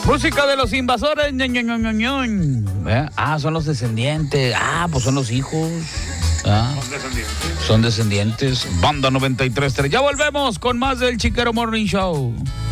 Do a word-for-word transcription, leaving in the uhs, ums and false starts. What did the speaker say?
Música de los invasores. Ño, Ño, Ño, Ño, Ño. ¿Eh? Ah, son los descendientes. Ah, pues son los hijos. Ah, Son descendientes. son descendientes. Banda noventa y tres. Ya volvemos con más del Chiquero Morning Show.